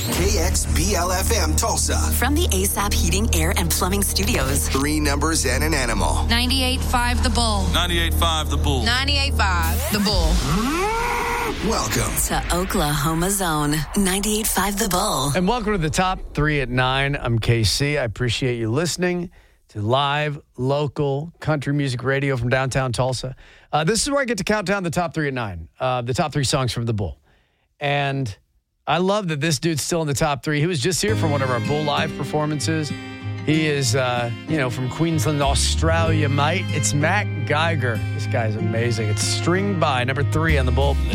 KXBL-FM Tulsa. From the ASAP Heating, Air, and Plumbing Studios. 3 numbers and an animal. 98.5 The Bull. 98.5 The Bull. 98.5 The Bull. Welcome To Oklahoma Zone. 98.5 The Bull. And welcome to the Top 3 at 9. I'm KC. I appreciate you listening to live, local country music radio from downtown Tulsa. This is where I get to count down the top 3 at 9, the top 3 songs from the Bull. And I love that this dude's still in the top 3. He was just here for one of our Bull Live performances. He is, from Queensland, Australia, mate. It's Matt Geiger. This guy's amazing. It's String By, number 3 on the Bull.